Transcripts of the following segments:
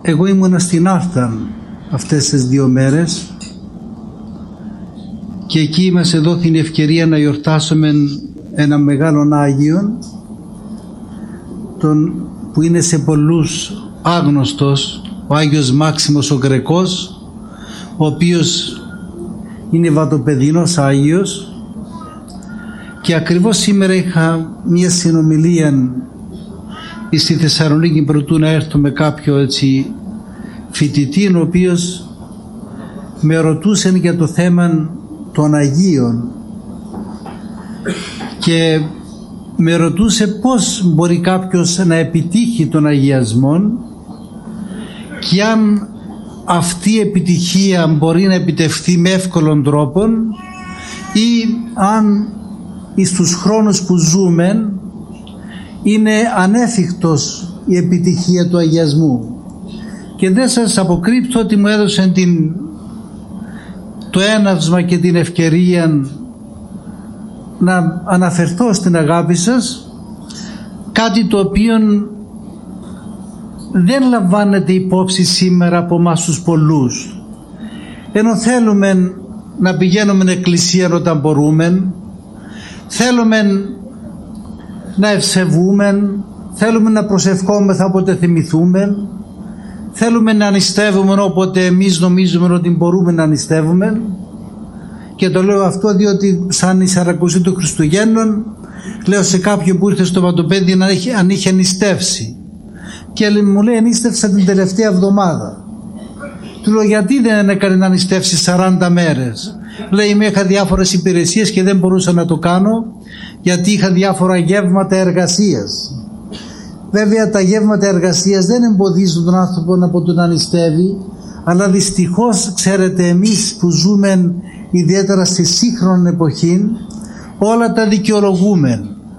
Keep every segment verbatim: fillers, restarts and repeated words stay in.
Εγώ ήμουνα στην Άρτα αυτές τις δύο μέρες και εκεί μας εδόθη η ευκαιρία να γιορτάσουμε ένα μεγάλον Άγιον, τον που είναι σε πολλούς άγνωστος, ο Άγιος Μάξιμος ο Γρεκός, ο οποίος είναι βατοπεδινός Άγιος, και ακριβώς σήμερα είχα μια συνομιλία στη Θεσσαλονίκη προτού να έρθω με κάποιο έτσι φοιτητή, ο οποίος με ρωτούσε για το θέμα των Αγίων και με ρωτούσε πώς μπορεί κάποιος να επιτύχει τον αγιασμό και αν αυτή η επιτυχία μπορεί να επιτευχθεί με εύκολον τρόπο ή αν στους χρόνους που ζούμε είναι ανέφικτος η επιτυχία του αγιασμού. Και δεν σας αποκρύπτω ότι μου έδωσε την, το έναυσμα και την ευκαιρία να αναφερθώ στην αγάπη σας, κάτι το οποίο δεν λαμβάνεται υπόψη σήμερα από εμάς τους πολλούς. Ενώ θέλουμε να πηγαίνουμε εκκλησία όταν μπορούμε, θέλουμε να ευσεβούμε, θέλουμε να προσευχόμεθα όποτε θυμηθούμε, θέλουμε να νηστεύουμε όποτε εμείς νομίζουμε ότι μπορούμε να νηστεύουμε. Και το λέω αυτό διότι σαν η Σαρακοστή των Χριστουγέννων λέω σε κάποιον που ήρθε στο βατοπέδι αν είχε νηστεύσει και μου λέει νήστευσα την τελευταία εβδομάδα. Του λέω γιατί δεν έκανε να νηστεύσει σαράντα μέρες? Λέει με είχα διάφορες υπηρεσίες και δεν μπορούσα να το κάνω γιατί είχα διάφορα γεύματα εργασίας. Βέβαια τα γεύματα εργασίας δεν εμποδίζουν τον άνθρωπο από το να νηστεύει, αλλά δυστυχώς ξέρετε εμείς που ζούμε ιδιαίτερα στη σύγχρονη εποχή όλα τα δικαιολογούμε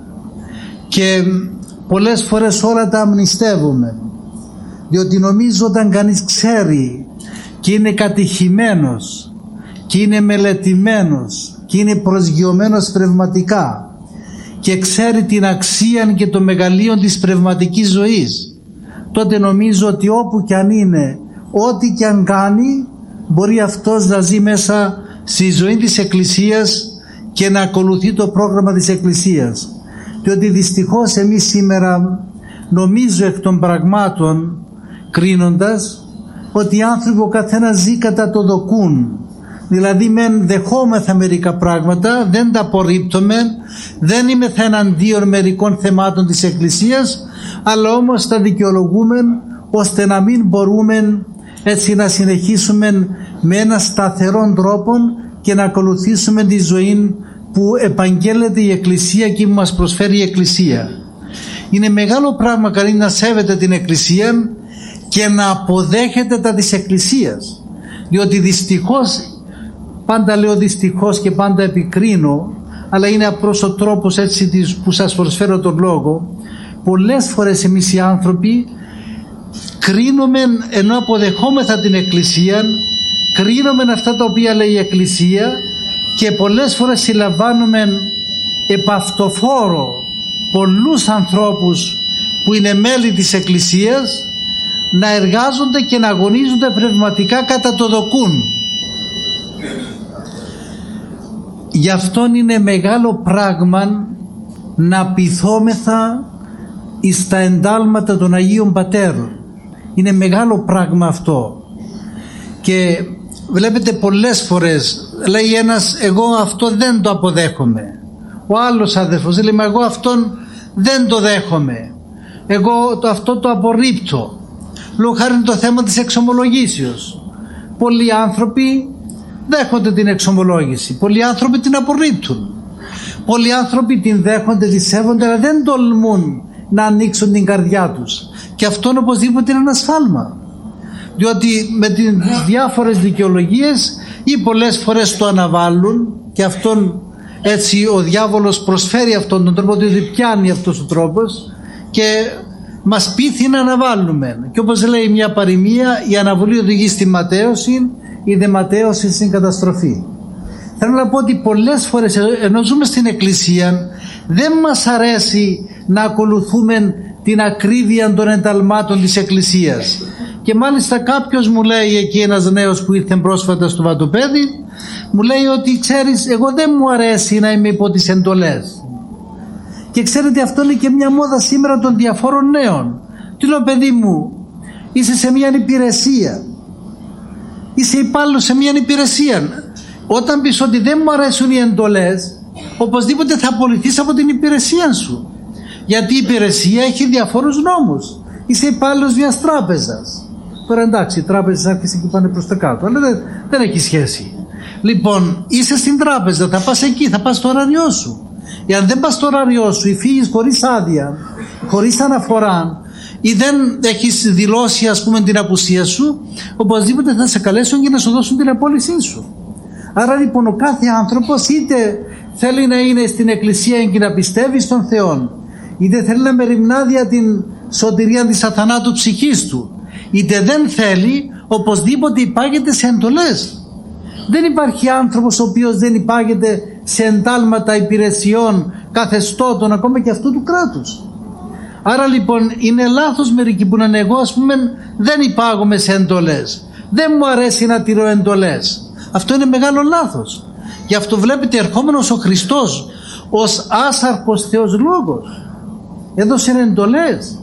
και πολλές φορές όλα τα αμνηστεύουμε, διότι νομίζω όταν κανείς ξέρει και είναι κατηχημένος και είναι μελετημένος και είναι προσγειωμένος πνευματικά και ξέρει την αξία και το μεγαλείο της πνευματικής ζωής, τότε νομίζω ότι όπου κι αν είναι, ό,τι κι αν κάνει, μπορεί αυτός να ζει μέσα στη ζωή της Εκκλησίας και να ακολουθεί το πρόγραμμα της Εκκλησίας. Διότι δυστυχώς εμείς σήμερα νομίζω εκ των πραγμάτων κρίνοντας ότι οι άνθρωποι ο καθένας ζει κατά το δοκούν. Δηλαδή μεν δεχόμεθα μερικά πράγματα, δεν τα απορρίπτουμε, δεν είμαι εναντίον μερικών θεμάτων της Εκκλησίας, αλλά όμως τα δικαιολογούμε ώστε να μην μπορούμε έτσι να συνεχίσουμε με ένα σταθερό τρόπο και να ακολουθήσουμε τη ζωή που επαγγέλλεται η Εκκλησία και που μας προσφέρει η Εκκλησία. Είναι μεγάλο πράγμα κανείς να σέβεται την Εκκλησία και να αποδέχεται τα της Εκκλησίας, διότι δυστυχώς, πάντα λέω δυστυχώς και πάντα επικρίνω, αλλά είναι απλώς ο τρόπος έτσι που σας προσφέρω τον λόγο, πολλές φορές εμείς οι άνθρωποι κρίνουμε, ενώ αποδεχόμεθα την Εκκλησία, κρίνουμε αυτά τα οποία λέει η Εκκλησία και πολλές φορές συλλαμβάνουμε επαυτοφόρο πολλούς ανθρώπους που είναι μέλη της Εκκλησίας να εργάζονται και να αγωνίζονται πνευματικά κατά το δοκούν. Γι' αυτόν είναι μεγάλο πράγμα να πειθόμεθα εις τα εντάλματα των Αγίων Πατέρων. Είναι μεγάλο πράγμα αυτό. Και βλέπετε πολλές φορές λέει ένας εγώ αυτό δεν το αποδέχομαι, ο άλλος αδερφός λέει μα εγώ αυτόν δεν το δέχομαι, εγώ το, αυτό το απορρίπτω. Λόγω χάρη το θέμα της εξομολογήσεως, πολλοί άνθρωποι δέχονται την εξομολόγηση, πολλοί άνθρωποι την απορρίπτουν, πολλοί άνθρωποι την δέχονται, τη σέβονται, αλλά δεν τολμούν να ανοίξουν την καρδιά τους, και αυτό οπωσδήποτε είναι ένα σφάλμα, διότι με τις διάφορες δικαιολογίες ή πολλές φορές το αναβάλουν, και αυτόν έτσι ο διάβολος προσφέρει αυτόν τον τρόπο, ότι πιάνει αυτός ο τρόπος και μας πείθει να αναβάλουμε. Και όπως λέει μια παροιμία, η αναβολή οδηγεί στη ματαίωση, η δε ματαίωση στην καταστροφή. Θέλω να πω ότι πολλές φορές ενώ ζούμε στην Εκκλησία δεν μας αρέσει να ακολουθούμε την ακρίβεια των ενταλμάτων της Εκκλησίας, Και μάλιστα κάποιος μου λέει, εκεί ένας νέος που ήρθε πρόσφατα στο Βατοπέδι, μου λέει ότι ξέρεις, εγώ δεν μου αρέσει να είμαι υπό τις εντολές. Και ξέρετε, αυτό είναι και μια μόδα σήμερα των διαφόρων νέων. Τι λέω, παιδί μου, είσαι σε μια υπηρεσία, είσαι υπάλληλος σε μια υπηρεσία. Όταν πεις ότι δεν μου αρέσουν οι εντολές, οπωσδήποτε θα απολυθείς από την υπηρεσία σου. Γιατί η υπηρεσία έχει διαφόρους νόμους. Είσαι υπάλληλος μιας τράπεζας. Τώρα εντάξει, οι τράπεζες άρχισαν και πάνε προς τα κάτω, αλλά δεν, δεν έχει σχέση. Λοιπόν, είσαι στην τράπεζα, θα πας εκεί, θα πας στο ωράριό σου. Εάν δεν πας στο ωράριό σου ή φύγεις χωρίς άδεια, χωρίς αναφορά, ή δεν έχεις δηλώσει, ας πούμε, την απουσία σου, οπωσδήποτε θα σε καλέσουν και να σου δώσουν την απόλυσή σου. Άρα λοιπόν ο κάθε άνθρωπος είτε θέλει να είναι στην εκκλησία και να πιστεύει στον Θεό, είτε θέλει να μεριμνά δια την σωτηρία της αθανάτου ψυχής του, είτε δεν θέλει, οπωσδήποτε υπάγεται σε εντολές. Δεν υπάρχει άνθρωπος ο οποίος δεν υπάγεται σε εντάλματα υπηρεσιών, καθεστώτων, ακόμα και αυτού του κράτους. Άρα λοιπόν είναι λάθος μερικοί που λένε, εγώ ας πούμε δεν υπάγομαι σε εντολές, δεν μου αρέσει να τηρώ εντολές. Αυτό είναι μεγάλο λάθος. Γι' αυτό βλέπετε, ερχόμενος ο Χριστός ως άσαρκος Θεός Λόγος έδωσε εντολές.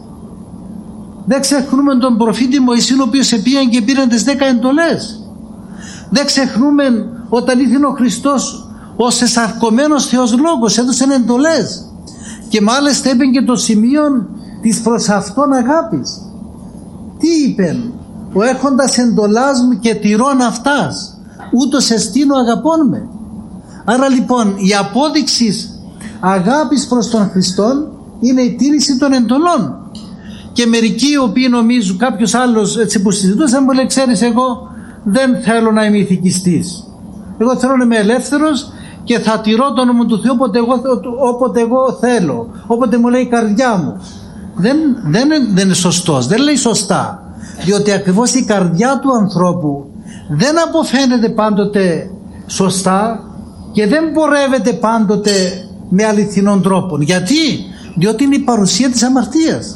Δεν ξεχνούμε τον προφήτη Μωυσή, ο οποίος επήγαν και πήραν τις δέκα εντολές. Δεν ξεχνούμε όταν ήρθε ο Χριστός ως εσαρκωμένος Θεός Λόγος, έδωσε εντολές. Και μάλιστα είπε και το σημείο της προς αυτόν αγάπης. Τι είπε? Ο έχοντας εντολάς μου και τηρών αυτάς, ούτως εστίνω αγαπών με. Άρα λοιπόν η απόδειξη αγάπης προς τον Χριστόν είναι η τήρηση των εντολών. Και μερικοί οι οποίοι νομίζουν, κάποιος άλλος έτσι που συζητούσαν, μου λέει, ξέρεις, εγώ δεν θέλω να είμαι ηθικιστής, εγώ θέλω να είμαι ελεύθερος και θα τηρώ το όνομα του Θεού όποτε εγώ, όποτε εγώ θέλω, όποτε μου λέει η καρδιά μου. Δεν, δεν, δεν είναι σωστός, δεν λέει σωστά, διότι ακριβώς η καρδιά του ανθρώπου δεν αποφαίνεται πάντοτε σωστά και δεν πορεύεται πάντοτε με αληθινών τρόπων. Γιατί? Διότι είναι η παρουσία της αμαρτίας.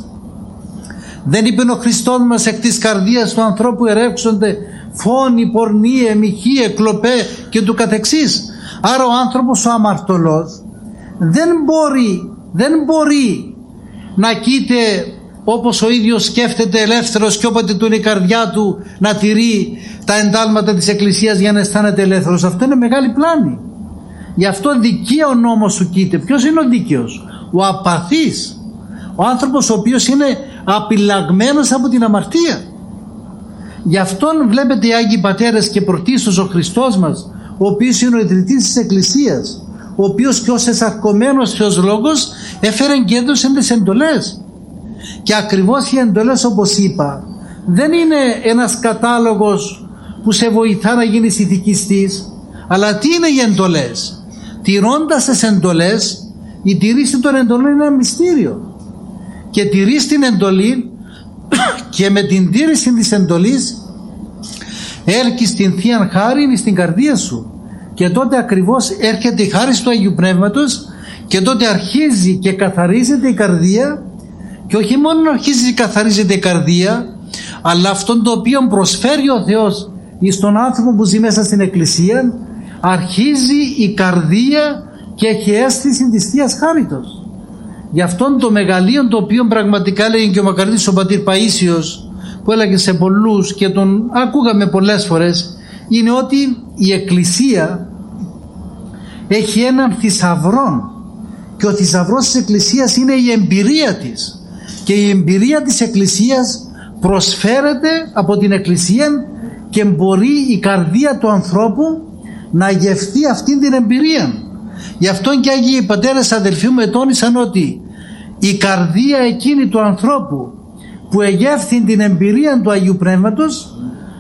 Δεν είπε ο Χριστός μας, εκ της καρδίας του ανθρώπου ερεύξονται φόνοι, πορνοί, εμιχοί, κλοπέ και του καθεξής. Άρα ο άνθρωπος ο αμαρτωλός δεν μπορεί, δεν μπορεί να κοίται όπως ο ίδιος σκέφτεται ελεύθερος και όποτε του είναι η καρδιά του να τηρεί τα εντάλματα της Εκκλησίας για να αισθάνεται ελεύθερος. Αυτό είναι μεγάλη πλάνη. Γι' αυτό δικαίω νόμος σου κοίται. Ποιος είναι ο δίκαιος? Ο απαθής, ο άνθρωπος ο οποίος είναι απειλαγμένος από την αμαρτία. Γι' αυτόν βλέπετε οι Άγιοι Πατέρες και πρωτίστως ο Χριστός μας, ο οποίος είναι ο ιδρυτής της Εκκλησίας, ο οποίος και ως εσαρκωμένος Θεός Λόγος έφερε και έδωσε τις εντολές. Και ακριβώς οι εντολές, όπως είπα, δεν είναι ένας κατάλογος που σε βοηθά να γίνεις ηθικιστής, αλλά τι είναι οι εντολές? Τηρώντας τις εντολές, η τηρήση των εντολών είναι ένα μυστήριο. Και τηρείς την εντολή και με την τήρηση της εντολής έλκεις την Θείαν Χάριν στην καρδία σου, και τότε ακριβώς έρχεται η χάρις του Αγίου Πνεύματος και τότε αρχίζει και καθαρίζεται η καρδία. Και όχι μόνο αρχίζει και καθαρίζεται η καρδία, αλλά αυτόν το οποίο προσφέρει ο Θεός στον άνθρωπο που ζει μέσα στην Εκκλησία, αρχίζει η καρδία και έχει αίσθηση της Θείας Χάριτος. Γι' αυτόν το μεγαλείο το οποίο πραγματικά λέει και ο μακαρίτης ο πατήρ Παΐσιος, που έλεγε σε πολλούς και τον ακούγαμε πολλές φορές, είναι ότι η Εκκλησία έχει έναν θησαυρό, και ο θησαυρός της Εκκλησίας είναι η εμπειρία της, και η εμπειρία της Εκκλησίας προσφέρεται από την Εκκλησία και μπορεί η καρδία του ανθρώπου να γευτεί αυτή την εμπειρία. Γι' αυτό και Άγιοι Πατέρες, αδελφοί μου, ετώνησαν ότι η καρδία εκείνη του ανθρώπου που εγεύθει την εμπειρία του Αγίου Πνεύματος,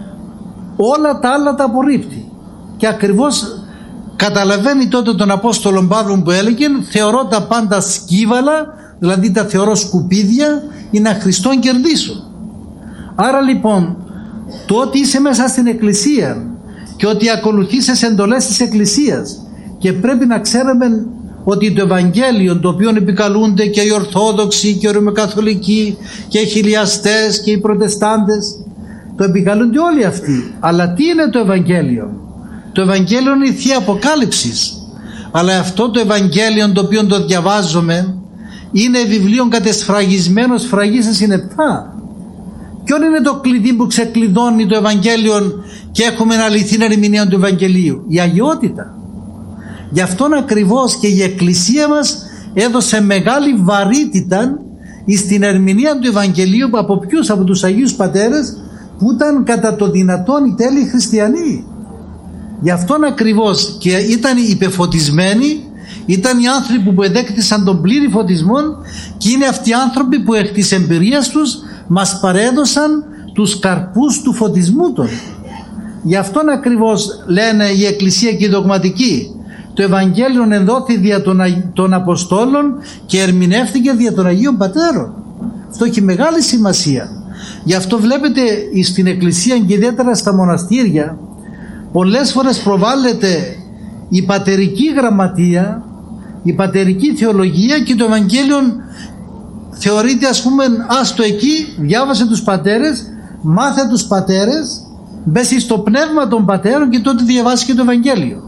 όλα τα άλλα τα απορρίπτει. Και ακριβώς καταλαβαίνει τότε τον Απόστολο Παύλο που έλεγε, θεωρώ τα πάντα σκύβαλα, δηλαδή τα θεωρώ σκουπίδια, ή να Χριστόν κερδίσω. Άρα λοιπόν το ότι είσαι μέσα στην Εκκλησία και ότι ακολουθείς τις εντολές της Εκκλησίας, και πρέπει να ξέρουμε ότι το Ευαγγέλιο, το οποίο επικαλούνται και οι Ορθόδοξοι και οι Ρωμαιοκαθολικοί και οι Χιλιαστές και οι Προτεστάντες, Το επικαλούνται όλοι αυτοί. Αλλά τι είναι το Ευαγγέλιο? Το Ευαγγέλιο είναι η Θεία Αποκάλυψη. Αλλά αυτό το Ευαγγέλιο το οποίο το διαβάζουμε είναι βιβλίο κατεσφραγισμένο σφραγίσας συνεπτά. Ποιο είναι το κλειδί που ξεκλειδώνει το Ευαγγέλιο και έχουμε αληθινή ερμηνεία του Ευαγγελίου? Η αγιότητα. Γι' αυτόν ακριβώς και η Εκκλησία μας έδωσε μεγάλη βαρύτητα στην ερμηνεία του Ευαγγελίου. Από ποιους? Από τους Αγίους Πατέρες, που ήταν κατά το δυνατόν οι τέλειοι χριστιανοί. Γι' αυτόν ακριβώς και ήταν υπεφωτισμένοι, ήταν οι άνθρωποι που εδέκτησαν τον πλήρη φωτισμό, και είναι αυτοί οι άνθρωποι που εκ της εμπειρίας τους μας παρέδωσαν τους καρπούς του φωτισμού των. Γι' αυτόν ακριβώς λένε η Εκκλησία και οι δογματικοί, το Ευαγγέλιο ενδόθη δια των, των Αποστόλων και ερμηνεύτηκε δια των Αγίων Πατέρων. Αυτό έχει μεγάλη σημασία. Γι' αυτό βλέπετε στην Εκκλησία και ιδιαίτερα στα μοναστήρια πολλές φορές προβάλλεται η πατερική γραμματεία, η πατερική θεολογία, και το Ευαγγέλιο θεωρείται, ας πούμε, άστο εκεί, διάβασε τους πατέρες, μάθε τους πατέρες, μπες στο πνεύμα των πατέρων και τότε διαβάσει και το Ευαγγέλιο.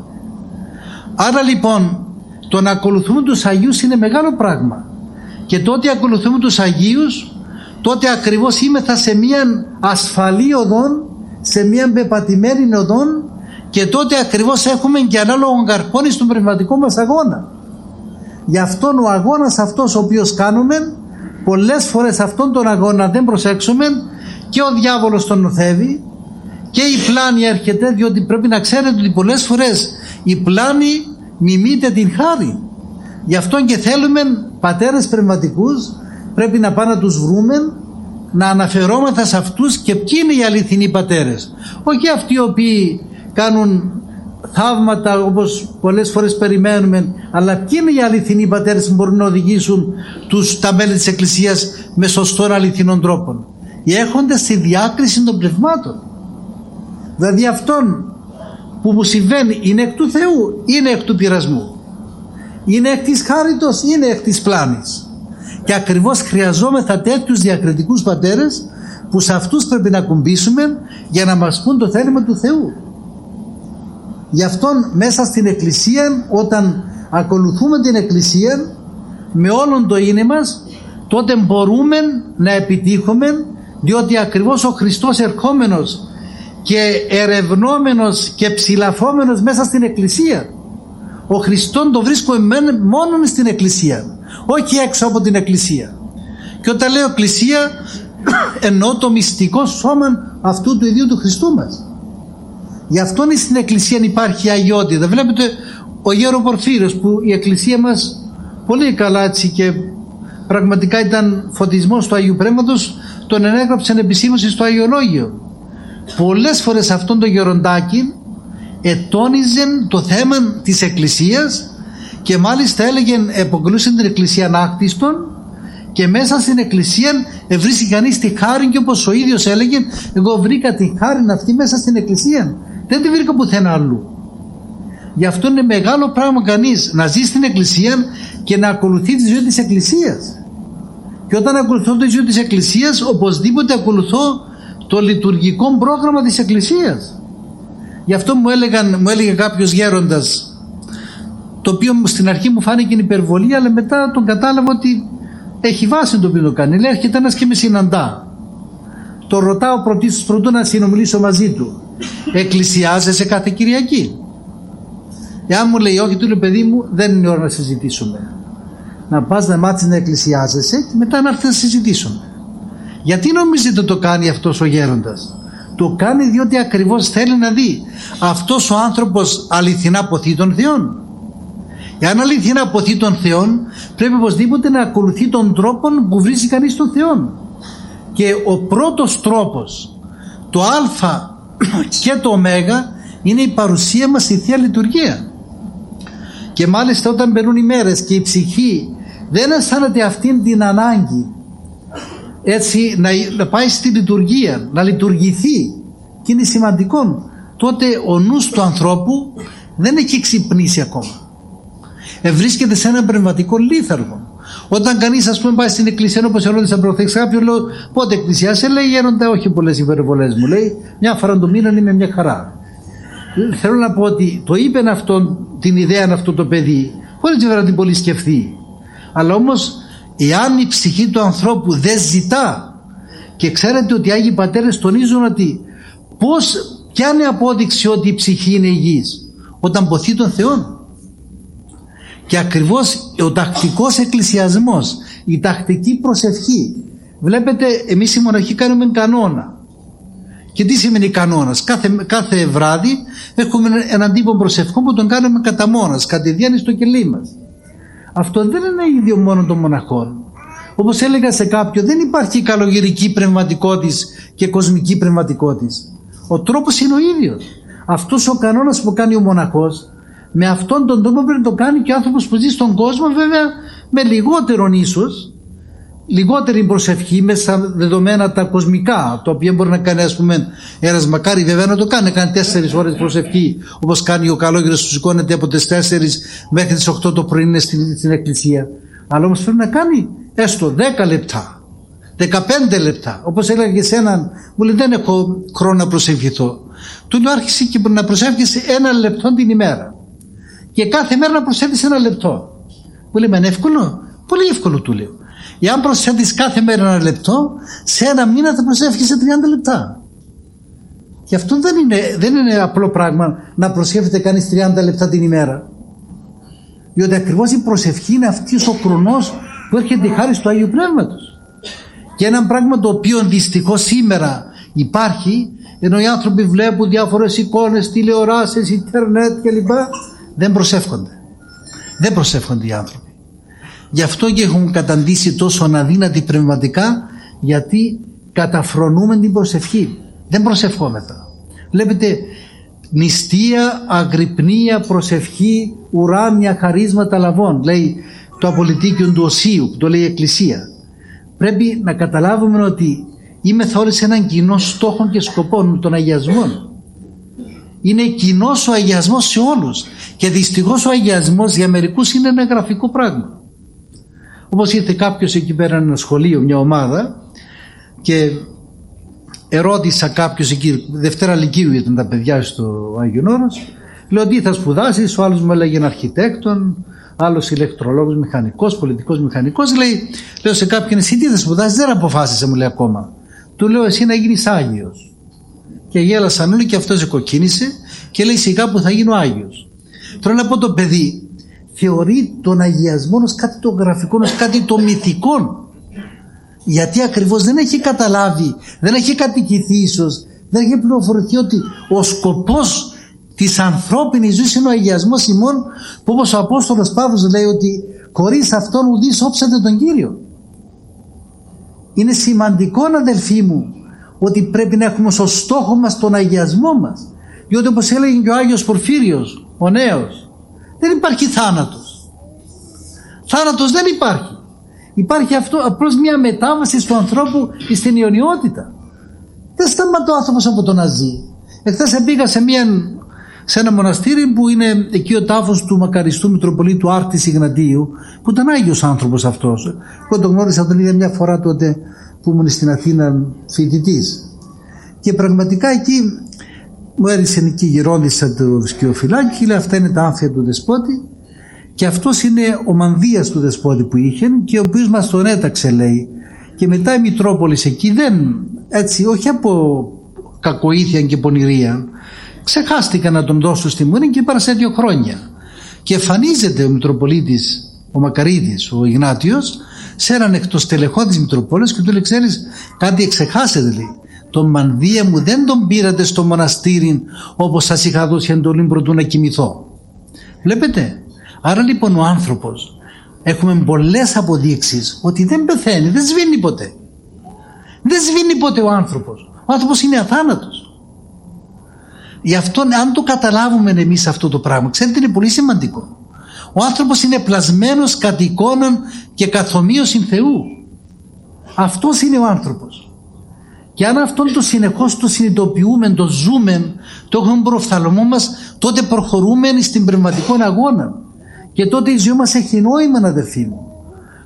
Άρα λοιπόν το να ακολουθούμε τους Αγίους είναι μεγάλο πράγμα, και τότε ακολουθούμε τους Αγίους, τότε ακριβώς είμεθα σε μια ασφαλή οδόν, σε μια πεπατημένη οδόν, και τότε ακριβώς έχουμε και ανάλογο καρπόνι στον πνευματικό μας αγώνα. Γι' αυτόν ο αγώνας αυτός ο οποίος κάνουμε, πολλές φορές αυτόν τον αγώνα δεν προσέξουμε και ο διάβολος τον νοθεύει και η πλάνη έρχεται, διότι πρέπει να ξέρετε ότι πολλές φορές η πλάνη μιμείται την χάρη. Γι' αυτόν και θέλουμε πατέρες πνευματικούς, πρέπει να πάμε να τους βρούμε, να αναφερόμεθα σε αυτούς και ποιοι είναι οι αληθινοί πατέρες, όχι αυτοί οι οποίοι κάνουν θαύματα όπως πολλές φορές περιμένουμε, αλλά ποιοι είναι οι αληθινοί πατέρες που μπορούν να οδηγήσουν τους, τα μέλη της Εκκλησίας με σωστών αληθινών τρόπων? Οι έχοντες στη διάκριση των πνευμάτων. Δηλαδή αυτόν που μου συμβαίνει είναι εκ του Θεού, είναι εκ του πειρασμού, είναι εκ της χάριτος, είναι εκ της πλάνης. Και ακριβώς χρειαζόμεθα τέτοιους διακριτικούς πατέρες, που σε αυτούς πρέπει να κουμπίσουμε για να μας πούν το θέλημα του Θεού. Γι' αυτόν μέσα στην Εκκλησία, όταν ακολουθούμε την Εκκλησία με όλον το είναι μας, τότε μπορούμε να επιτύχουμε, διότι ακριβώς ο Χριστός ερχόμενος και ερευνόμενος και ψηλαφόμενος μέσα στην Εκκλησία, ο Χριστόν το βρίσκουμε μόνο στην Εκκλησία, όχι έξω από την Εκκλησία. Και όταν λέω Εκκλησία εννοώ το μυστικό σώμα αυτού του ίδιου του Χριστού μας. Γι' αυτόν στην Εκκλησία υπάρχει αγιότητα. Βλέπετε ο Γέρο Πορφύριος, που η Εκκλησία μας πολύ καλά έτσι και πραγματικά ήταν φωτισμός του Αγίου Πνεύματος, τον ενέγραψε επισήμωση στο Αγιολόγιο. Πολλές φορές αυτόν το γεροντάκι ετώνιζε το θέμα της Εκκλησίας και μάλιστα έλεγε, εποκαλούσε την Εκκλησία ανάκτιστον, και μέσα στην Εκκλησία βρίσκει κανείς τη χάρη, και όπως ο ίδιος έλεγε, εγώ βρήκα τη χάρη αυτή μέσα στην Εκκλησία, δεν τη βρήκα πουθενά αλλού. Γι' αυτό είναι μεγάλο πράγμα κανείς να ζει στην Εκκλησία και να ακολουθεί τη ζωή της Εκκλησίας. Και όταν ακολουθώ τη ζωή της Εκκλησίας, οπωσδήποτε ακολουθώ το λειτουργικό πρόγραμμα της Εκκλησίας. Γι' αυτό μου, έλεγαν, μου έλεγε κάποιος γέροντας, το οποίο στην αρχή μου φάνηκε υπερβολή, αλλά μετά τον κατάλαβα ότι έχει βάση το οποίο το κάνει. Λέει, έρχεται ένας και με συναντά. Το ρωτάω πρωτίστως, πρωτού να συνομιλήσω μαζί του, εκκλησιάζεσαι κάθε Κυριακή? Εάν μου λέει όχι, του λέω, παιδί μου, δεν είναι ώρα να συζητήσουμε. Να πας να μάθεις να εκκλησιάζεσαι και μετά να έρθεις να συζητήσουμε. Γιατί νομίζετε το κάνει αυτός ο γέροντας? Το κάνει διότι ακριβώς θέλει να δει αυτός ο άνθρωπος αληθινά ποθεί των Θεών. Εάν αληθινά ποθεί των Θεών, πρέπει οπωσδήποτε να ακολουθεί τον τρόπο που βρίσκει κανείς των Θεών. Και ο πρώτος τρόπος, το α και το ω, είναι η παρουσία μας στη Θεία Λειτουργία. Και μάλιστα όταν περνούν οι μέρες και η ψυχή δεν αισθάνεται αυτήν την ανάγκη έτσι να, να πάει στη λειτουργία, να λειτουργηθεί, και είναι σημαντικό, τότε ο νους του ανθρώπου δεν έχει ξυπνήσει ακόμα. Ευρίσκεται σε ένα πνευματικό λίθαργο. Όταν κανείς, ας πούμε, πάει στην εκκλησία, όπως ερώτησα προχθές κάποιον, λέω πότε εκκλησία σε, λέει γέροντα, όχι πολλές υπερβολές μου, λέει μια φορά το μήνα είναι μια χαρά. Θέλω να πω ότι το είπε αυτόν, την ιδέα αυτό το παιδί, χωρίς βέβαια να την πολύ σκεφτεί. Αλλά όμως, εάν η ψυχή του ανθρώπου δεν ζητά, και ξέρετε ότι οι Άγιοι Πατέρες τονίζουν ότι πώς, ποια είναι η απόδειξη ότι η ψυχή είναι υγιής? Όταν ποθεί τον Θεό. Και ακριβώς ο τακτικός εκκλησιασμός, η τακτική προσευχή. Βλέπετε, εμείς οι μοναχοί κάνουμε κανόνα. Και τι σημαίνει κανόνας? Κάθε, κάθε βράδυ έχουμε έναν τύπο προσευχών που τον κάνουμε κατά μόνας, κατηδίαν στο κελί μας. Αυτό δεν είναι ίδιο μόνο των μοναχών. Όπως έλεγα σε κάποιον, δεν υπάρχει καλογερική πνευματικότης και κοσμική πνευματικότης. Ο τρόπος είναι ο ίδιος. Αυτός ο κανόνας που κάνει ο μοναχός, με αυτόν τον τρόπο πρέπει να το κάνει και ο άνθρωπος που ζει στον κόσμο, βέβαια με λιγότερον ίσως, λιγότερη προσευχή μέσα στα δεδομένα τα κοσμικά, το οποίο μπορεί να κάνει, ας πούμε, ένας μακάρι βέβαια να το κάνει, να κάνει τέσσερις ώρες προσευχή, όπως κάνει ο καλόγερος που σηκώνεται από τις τέσσερις μέχρι τις οκτώ το πρωί είναι στην, στην εκκλησία. Αλλά όμως πρέπει να κάνει έστω δέκα λεπτά, δεκαπέντε λεπτά. Όπως έλεγα και σε έναν, μου λέει δεν έχω χρόνο να προσευχηθώ. Του λέω άρχισε και να προσεύχεσαι ένα λεπτό την ημέρα. Και κάθε μέρα να προσθέτεις ένα λεπτό. Μου λέει, είναι εύκολο? Πολύ εύκολο, του λέω. Εάν προσθέτεις κάθε μέρα ένα λεπτό, σε ένα μήνα θα προσεύχεσαι τριάντα λεπτά. Και αυτό δεν είναι, δεν είναι απλό πράγμα να προσεύχεται κανείς τριάντα λεπτά την ημέρα. Διότι ακριβώς η προσευχή είναι αυτός ο χρονός που έρχεται η χάρις του Αγίου Πνεύματος. Και ένα πράγμα το οποίο δυστυχώς σήμερα υπάρχει, ενώ οι άνθρωποι βλέπουν διάφορες εικόνες, τηλεοράσεις, ίντερνετ κλπ. Δεν προσεύχονται. Δεν προσεύχονται οι άνθρωποι. Γι' αυτό και έχουν καταντήσει τόσο αδύνατοι πνευματικά, γιατί καταφρονούμε την προσευχή. Δεν προσευχόμεθα. Βλέπετε, νηστεία, αγρυπνία, προσευχή, ουράνια χαρίσματα λαβών, λέει το απολυτίκιο του Οσίου, που το λέει η Εκκλησία. Πρέπει να καταλάβουμε ότι είμαστε όλοι σε έναν κοινό στόχο και σκοπό, των αγιασμών. Είναι κοινός ο αγιασμός σε όλους, και δυστυχώς ο αγιασμός για μερικούς είναι ένα γραφικό πράγμα. Όπως ήρθε κάποιος εκεί πέρα ένα σχολείο, μια ομάδα, και ερώτησα κάποιος εκεί, Δευτέρα Λυκείου ήταν τα παιδιά στο Άγιον Όρος, λέω τι θα σπουδάσεις? Ο άλλος μου έλεγε αρχιτέκτον, άλλος ηλεκτρολόγος, μηχανικός, πολιτικός μηχανικός. Λέει, λέω σε κάποιον, εσύ τι θα σπουδάσεις? Δεν αποφάσισε, μου λέει ακόμα. Του λέω, εσύ να γίνεις Άγιος. Και γέλασαν όλοι και αυτός εκοκκίνησε και λέει, σιγά που θα γίνω Άγιος. Τώρα να πω, το παιδί θεωρεί τον αγιασμό ως κάτι το γραφικό, ως κάτι το μυθικό. Γιατί ακριβώς δεν έχει καταλάβει, δεν έχει κατοικηθεί ίσως, δεν έχει πληροφορηθεί ότι ο σκοπός της ανθρώπινης ζωής είναι ο αγιασμός ημών, που όπως ο Απόστολος Παύλος λέει ότι χωρίς αυτόν ουδείς όψατε τον Κύριο. Είναι σημαντικό, αδελφοί μου, ότι πρέπει να έχουμε ως στόχο μας τον αγιασμό μας. Διότι όπως έλεγε και ο Άγιος Πορφύριος, ο νέος, δεν υπάρχει θάνατος. Θάνατος δεν υπάρχει. Υπάρχει αυτό απλώς μια μετάβαση του ανθρώπου στην αιωνιότητα. Δεν σταματώ ο άνθρωπος από το να ζει. Εχθές πήγα σε, μια, σε ένα μοναστήρι που είναι εκεί ο τάφος του μακαριστού Μητροπολίτου Άρτης Ιγνατίου, που ήταν Άγιος άνθρωπος αυτός. Εγώ τον γνώρισα τον ίδια μια φορά τότε που ήμουν στην Αθήνα φοιτητής. Και πραγματικά εκεί μου έριξε εκεί γυρόντισσα το σκιοφυλάκι και λέει, αυτά είναι τα άμφια του Δεσπότη. Και αυτός είναι ο μανδύας του Δεσπότη που είχε και ο οποίος μας τον έταξε, λέει. Και μετά η Μητρόπολης εκεί δεν, έτσι, όχι από κακοήθεια και πονηρία, ξεχάστηκαν να τον δώσουν στη Μούρη και πέρασε δύο χρόνια. Και εμφανίζεται ο Μητροπολίτης, ο Μακαρίτης, ο Ιγνάτιος, σε έναν εκτοστελεχό της Μητροπόλης και του λέει, ξέρεις, κάτι εξεχάσετε, λέει. Τον μανδύα μου δεν τον πήρατε στο μοναστήρι όπως σας είχα δώσει εντολή προτού να κοιμηθώ. Βλέπετε. Άρα λοιπόν ο άνθρωπος, έχουμε πολλές αποδείξεις ότι δεν πεθαίνει, δεν σβήνει ποτέ. Δεν σβήνει ποτέ ο άνθρωπος. Ο άνθρωπος είναι αθάνατος. Γι' αυτό αν το καταλάβουμε εμείς αυτό το πράγμα, ξέρετε, είναι πολύ σημαντικό. Ο άνθρωπος είναι πλασμένος κατ' εικόναν και καθ' ομοίωσιν Θεού. Αυτός είναι ο άνθρωπος. Και αν αυτόν το συνεχώς το συνειδητοποιούμε, το ζούμε, το έχουμε προφθαλμό μας, τότε προχωρούμε στην πνευματικό αγώνα. Και τότε η ζωή μας έχει νόημα, αδελφοί μου.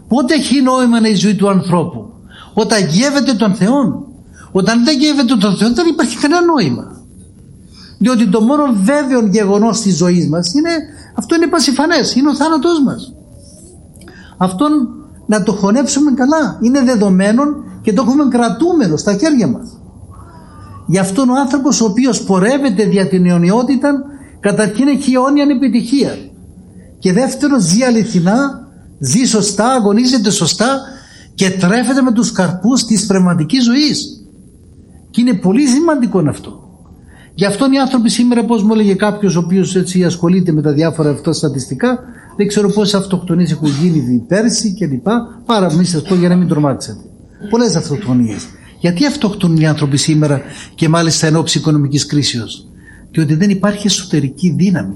Πότε έχει νόημα η ζωή του ανθρώπου? Όταν γεύεται τον Θεόν. Όταν δεν γεύεται τον Θεό δεν υπάρχει κανένα νόημα. Διότι το μόνο βέβαιο γεγονός της ζωής μας είναι, αυτό είναι πασιφανές, είναι ο θάνατός μας. Αυτόν να το χωνεύσουμε καλά, είναι δεδομένο και το έχουμε κρατούμενο στα χέρια μας. Γι' αυτόν ο άνθρωπος ο οποίος πορεύεται δια την αιωνιότητα, καταρχήν έχει αιώνια επιτυχία, και δεύτερον ζει αληθινά, ζει σωστά, αγωνίζεται σωστά και τρέφεται με τους καρπούς της πνευματικής ζωής. Και είναι πολύ σημαντικό αυτό. Γι' αυτόν οι άνθρωποι σήμερα, πώς μου έλεγε κάποιος ο οποίος έτσι ασχολείται με τα διάφορα αυτά στατιστικά, δεν ξέρω πόσες αυτοκτονίες έχουν γίνει πέρσι και λοιπά, πάρα μη σας πω για να μην τρομάξετε. Πολλές αυτοκτονίες. Γιατί αυτοκτονούν οι άνθρωποι σήμερα και μάλιστα εν ώψη οικονομικής κρίσεως? Διότι δεν υπάρχει εσωτερική δύναμη.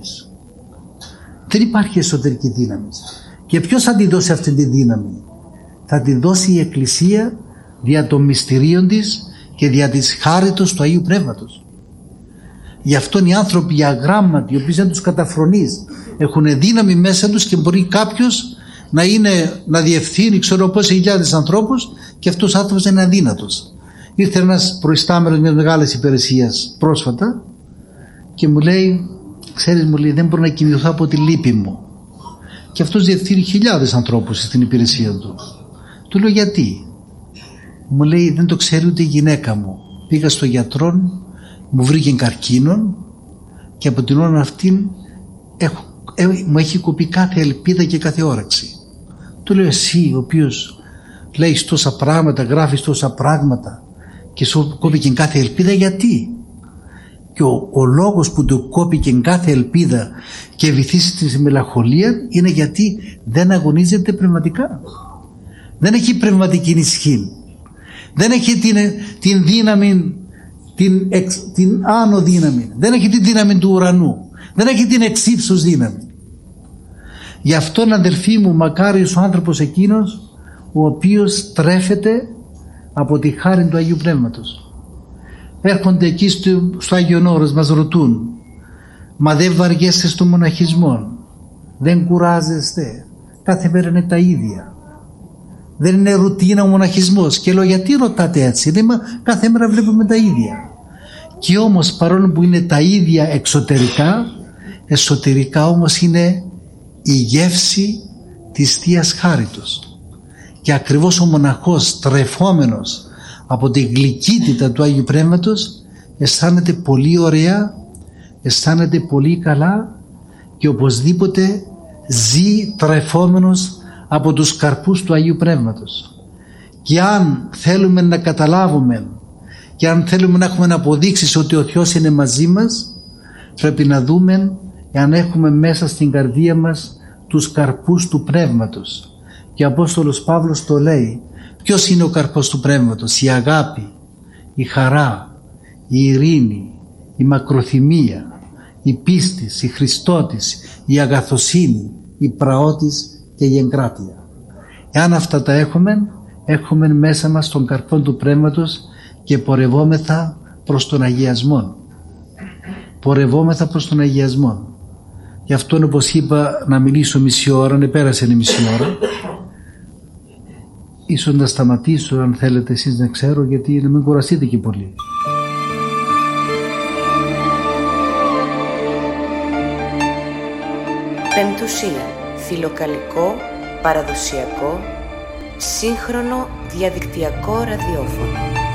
Δεν υπάρχει εσωτερική δύναμη. Και ποιος θα τη δώσει αυτή τη δύναμη? Θα τη δώσει η Εκκλησία δια των μυστηρίων της και δια της χάριτος του Αγίου Πνεύματος. Γι' αυτόν οι άνθρωποι οι αγράμματοι, οι οποίοι δεν τους καταφρονείς, έχουν δύναμη μέσα τους και μπορεί κάποιος να, είναι, να διευθύνει ξέρω πόσες χιλιάδες ανθρώπους και αυτός ο άνθρωπος είναι αδύνατος. Ήρθε ένας προϊστάμενος μιας μεγάλης υπηρεσίας πρόσφατα και μου λέει, ξέρεις, μου λέει, δεν μπορώ να κοιμηθώ από τη λύπη μου. Και αυτός διευθύνει χιλιάδες ανθρώπους στην υπηρεσία του. Του λέω γιατί? Μου λέει, δεν το ξέρει ούτε η γυναίκα μου. Πήγα στο γιατρό, μου βρήκε καρκίνο και από την ώρα αυτή έχω, ε, μου έχει κοπεί κάθε ελπίδα και κάθε όραξη. Του λέω, εσύ ο οποίος λέεις τόσα πράγματα, γράφεις τόσα πράγματα και σου κόπηκε κάθε ελπίδα, γιατί? Και ο, ο λόγος που του κόπηκε κάθε ελπίδα και βυθίσει στη μελαγχολία είναι γιατί δεν αγωνίζεται πνευματικά. Δεν έχει πνευματική ισχύ. Δεν έχει την, την δύναμη, την, εξ, την άνω δύναμη. Δεν έχει την δύναμη του ουρανού. Δεν έχει την εξύψους δύναμη. Γι' αυτόν, αδελφοί μου, μακάριος ο άνθρωπος εκείνος ο οποίος τρέφεται από τη χάρη του Αγίου Πνεύματος. Έρχονται εκεί στο, στο Άγιον Όρος, μας ρωτούν, μα δεν βαριέστε στο μοναχισμό? Δεν κουράζεστε? Κάθε μέρα είναι τα ίδια. Δεν είναι ρουτίνα ο μοναχισμός? Και λέω, γιατί ρωτάτε έτσι? Λέει, μα κάθε μέρα βλέπουμε τα ίδια. Και όμως παρόλο που είναι τα ίδια εξωτερικά, εσωτερικά όμως είναι η γεύση της Θείας Χάριτος. Και ακριβώς ο μοναχός, τρεφόμενος από τη γλυκύτητα του Άγιου Πνεύματος, αισθάνεται πολύ ωραία, αισθάνεται πολύ καλά και οπωσδήποτε ζει τρεφόμενος από τους καρπούς του Αγίου Πνεύματος. Και αν θέλουμε να καταλάβουμε και αν θέλουμε να έχουμε αποδείξεις ότι ο Θεός είναι μαζί μας, πρέπει να δούμε εάν έχουμε μέσα στην καρδία μας τους καρπούς του Πνεύματος. Και ο Απόστολος Παύλος το λέει. Ποιος είναι ο καρπός του Πνεύματος? Η αγάπη, η χαρά, η ειρήνη, η μακροθυμία, η πίστης, η χριστότης, η αγαθοσύνη, η πραότης και η εγκράτεια. Εάν αυτά τα έχουμε, έχουμε μέσα μας τον καρπό του Πνεύματος και πορευόμεθα προς τον αγιασμό. Πορευόμεθα προς τον αγιασμό. Γι' αυτό, όπως είπα, να μιλήσω μισή ώρα, ναι, πέρασε η μισή ώρα. Ίσως να σταματήσω αν θέλετε εσείς, να ξέρω, γιατί να μην κουραστείτε και πολύ. Πεμπτουσία. Φιλοκαλικό, παραδοσιακό, σύγχρονο διαδικτυακό ραδιόφωνο.